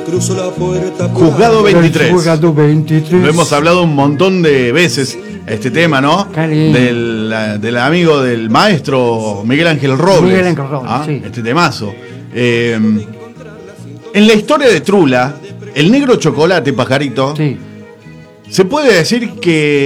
Juzgado 23. Juzgado 23. Lo hemos hablado un montón de veces, este tema, ¿no? Del amigo del maestro Miguel Ángel Robles. Miguel Ángel Robles, sí. Este temazo. En la historia de Trula, el negro chocolate, pajarito, Sí. se puede decir que